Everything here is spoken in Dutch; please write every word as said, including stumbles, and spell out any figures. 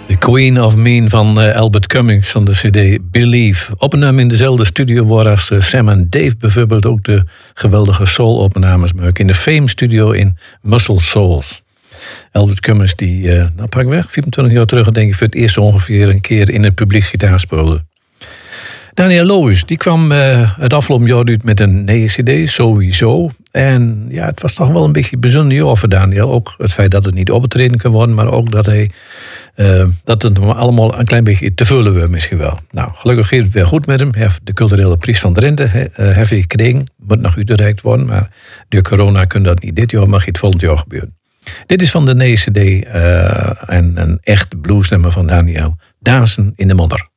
The Queen of Mean van uh, Albert Cummings van de cd Believe. Opname in dezelfde studio waar als uh, Sam en Dave bijvoorbeeld ook de geweldige soul-opnames maken. In de Fame Studio in Muscle Souls. Albert Cummings die, uh, nou pak weg, vierentwintig jaar terug denk ik voor het eerst ongeveer een keer in het publiek gitaar speelde. Daniel Loos, die kwam uh, het afgelopen jaar uit met een nieuwe cd, sowieso. En ja, het was toch wel een beetje een bijzonder jaar voor Daniel. Ook het feit dat het niet opgetreden kan worden, maar ook dat hij uh, dat het allemaal een klein beetje te vullen werd misschien wel. Nou, gelukkig gaat het weer goed met hem. Hij heeft de culturele prijs van Drenthe he, uh, heeft hij gekregen. Moet nog uitgereikt worden, maar door corona kan dat niet dit jaar, mag het volgend jaar gebeuren. Dit is van de nieuwe cd uh, en een echt bluesnummer van Daniel. Dansen in de modder.